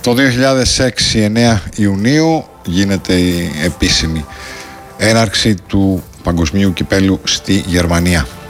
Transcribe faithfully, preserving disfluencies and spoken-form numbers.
Το δύο χιλιάδες έξι εννέα Ιουνίου γίνεται η επίσημη έναρξη του Παγκοσμίου Κυπέλου στη Γερμανία.